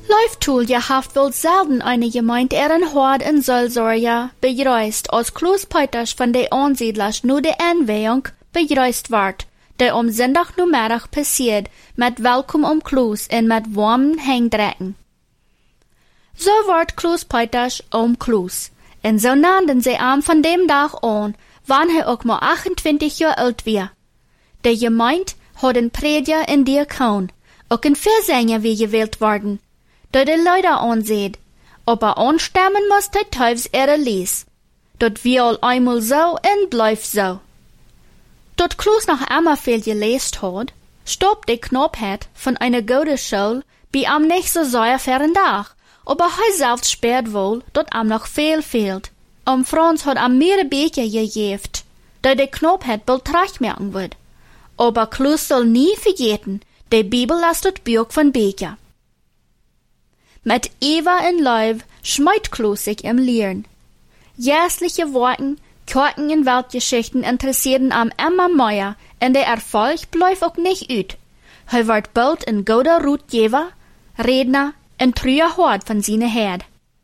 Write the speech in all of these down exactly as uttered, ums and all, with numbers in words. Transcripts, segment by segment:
Leiftool je haft wohl selten eine Gemeinde ihren Hort in Solsorja bereist, als Klaus Peters von de Ansiedlers nur de Anwehung bereist ward, der um Sonntag nummerig passiert, mit Welkom um Klaus en mit warmen Hängdrecken. So ward Klaus Peters um Klaus, en so nannten sie am von dem Tag an, wann hij ook maar achtentwintig Jahre alt war. De Gemeinde had een prediger in Diakon, ook een Versänger wie gewählt worden, der de Leute ansieht, aber anstemmen muss der Teufels ihre Lies. Dat wir all einmal so en bleibt so. Dat Klaus noch einmal viel gelesen hat, stopp de Knopfheit von einer guten Schule bei am nicht so sehr fern Tag, aber hij selbst spürt wohl, dat am noch viel fehlt. Am Franz hat am mehrere Becher gegeft, da de Knopfheit bald recht merken wird. Aber Klaus soll nie vergeten, de Bibel lässt das Buch von Becher. Mit Eva in Leib schmeit Klaus sich im Lehren. Jährliche Worten, Karten in Weltgeschichten interessieren am immer mehr, und der Erfolg bleibt auch nicht ut. Hij wird bald ein guter Rutgeber, Redner und treuer Hort von seiner Herd.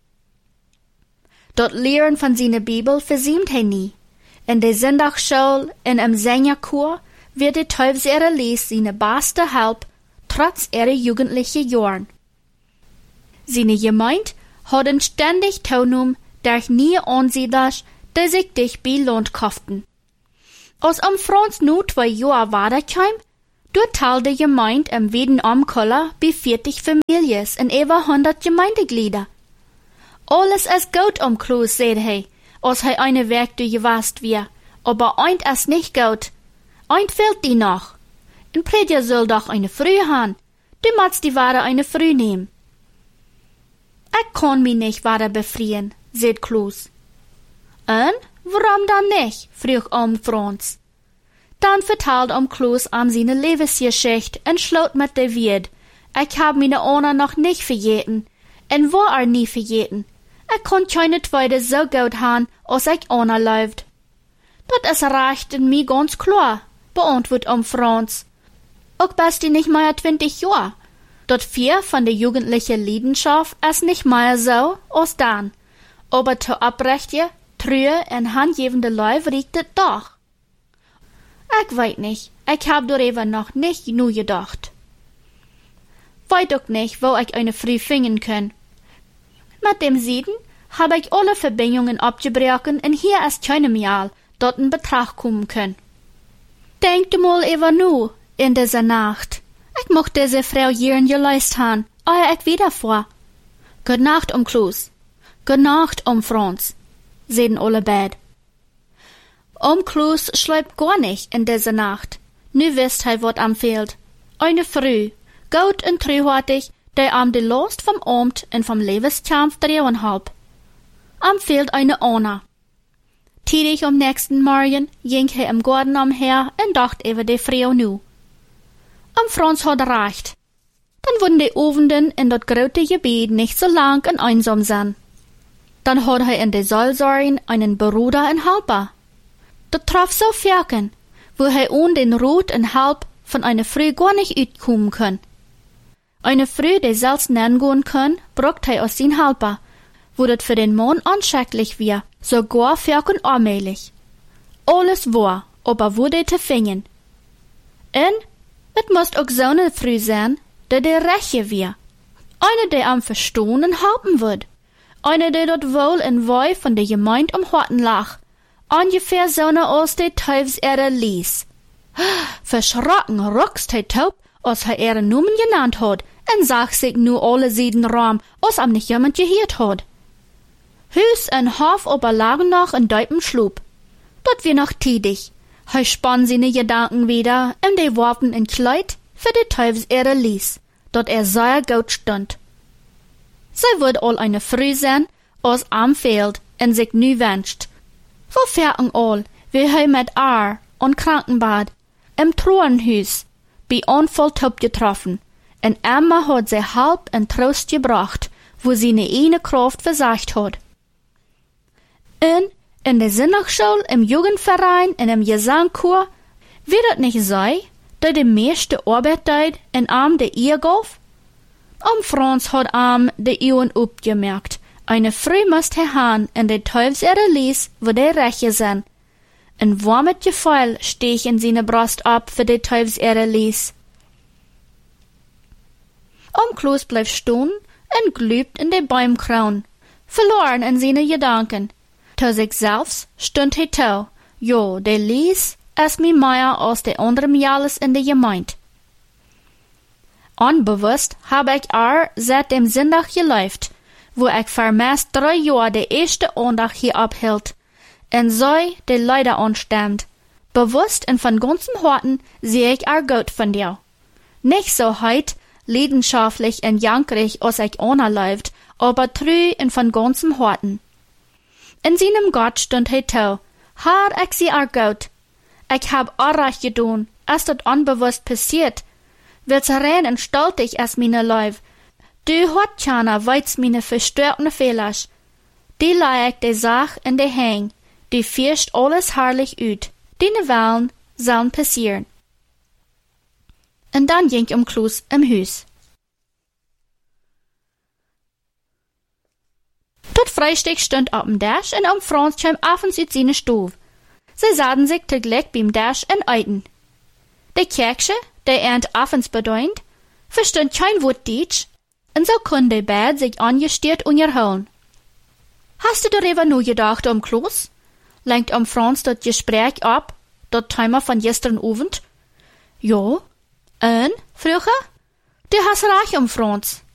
Dat Lehren von seiner Bibel versiemt hij nie. In der Sonntagsschule und im Sängerchor wird der Teufels ihre Lies seine beste Help, trotz ihrer jugendlichen Jahren. Seine Gemeinde hat ständig Tonum durch nie Ansiedlers, die sich dich belohnt kauften. Als am Franz nu zwei Jahre weiterkam, dort teilte die Gemeinde im Wiedenamkoller bei vierzig Familien in über hundert Gemeindeglieder. Alles ist gut um Klaus, sagt hij, als hij eine Werk durchgewasst wir, aber eint ist nicht gut. Eint fehlt die noch. Ein Prediger soll doch eine Früh haben. Du musst die Ware eine Früh nehmen. Ich kann mich nicht weiter befreien, sagt Klaus. Und? Warum dann nicht? frug um Franz. Dann vertelt um Klaus am seine Lebensgeschichte und schlot mit der Wied. Ich hab meine Ona noch nicht vergeten. Und war er nie vergeten. Ich kann keine zweite so gut haben, als ich Ona läuft. Das ist recht in mir ganz klar, beantwortet um Franz. Auch bist du nicht mehr zwanzig Jahre. Dat vier von der jugendlichen Leidenschaft ist nicht mehr so als dann. Aber zu abrechte, treue und handgebende Leute riecht es doch. Ich weiß nicht, ich hab darüber noch nicht genug gedacht. Weiß auch nicht, wo ich eine Früh finden kann. Mit dem Sieden habe ich alle Verbindungen abgebrochen und hier ist keine mehr, dort in Betracht kommen können. Denkt mal über nu in dieser Nacht. Ich mochte diese Frau jern geleist haben, ehe ich wieder vor. Gute Nacht um Klaus. Gute Nacht um Franz, sehen alle beid. Um Klaus schläft gar nicht in dieser Nacht. Nu wisst hij wat am fehlt. Eine Früh, gut und treuhartig, der am de Last vom Amt und vom Lebenskampf drehen halb. Am fehlt eine Ona. Tidig am nächsten Morgen ging hij im Garten umher und dacht über die Frau nu. Am Franz hat recht. Dann wurden die Ovenden in dat grote Gebiet nicht so lang und einsam sein. Dann hat er in de Solsorien einen Bruder und Helper. Dat traf so Ferken, wo er ohne den Rot und Halb von einer Früh gar nicht utkommen kann. Eine Früh, die selbst nennen gehen kann, braucht er aus sin Helper, wo dat für den Mann anschrecklich wir, sogar Ferken allmählich. Alles war, aber wurde zu finden. Und es muss auch so eine Früh sein, der der Reche wir. Eine, der am Verstehen und helfen wird. Eine, der dort wohl in Woi von der Gemeinde am Horten lag. Ungefähr so eine als der Teufels ihre ließ. Verschrocken ruckst hij taub, als hij ihre Numen genannt hat, und sagt sich nu alle sieden Raum, als am nicht jemand gehört hat. Hüs en Hof aber lagen noch in deupem Schlub. Dort wir noch tidig. Hij spann seine Gedanken wieder, und die warfen in Kleid für die Teufels ihre ließ, dort er sehr gut stund. Sie wird all eine Früh sein, als am fehlt, und sich nu wünscht. Wo fährten all, wie hij mit Aar und Krankenbad, im Thronhüs, bei Unfall taub getroffen, und Emma hat sie Halb und Trost gebracht, wo sie ne eine Kraft versagt hat. Und in der Sonntagsschule, im Jugendverein und im Gesangchor, wird es nicht sein, dass die meiste Arbeit in Arm der Ehe gauf? Om Frans had am de Eeuwen opgemerkt. Eine Früh moest hij gaan in de Teufelsere Lies, wo de Reche zijn. Een warmet gevoel steeg in zijn Brust op voor de Teufelsere Lies. Om Kloos bleef staan en glübt in de Baumkroon, verloren in zijn Gedanken. Zu sich selbst stund hij toe, jo, de Lies is mir mehr als de andere Mjales in de Gemeinde. Unbewusst habe ich er seit dem Sonntag gelebt, wo ich für meist drei Jahre de erste Aandacht hier abhielt, en so de Leute anstemmt. Bewusst und von ganzem Herzen sehe ich er gut von dir. Nicht so heut, leidenschaftlich und jankrig, als ich anerläuft, aber treu und von ganzem Herzen. In seinem Gott stund hij toe, Herr, ich sehe er gut. Ich hab Arrach gedaan, als dat unbewusst passiert. Wil ze rein en stoltig als meine Leib. Du hat keiner weiz meine verstörten Fehlers. Die leih ich de Sach in de Hang, die fischt alles herrlich ut. Die Wellen sollen passieren. Und dann ging um Kloos im Hus. Tot Freisteg stund op dem Dash en um Frans kwam abends uit seine Stove. Sie sahen sich tegelijk beim Dash en eiten. De Kerksche, der ernt abends bedeunt, verstund kein Wort Deutsch, und so können die beiden sich angestiert unterhalten. Hast du darüber nur gedacht, um Kloos? Lenkt um Frans das Gespräch ab, das Thema von gestern Abend? Ja. Und, früher? Du hast recht, um Frans.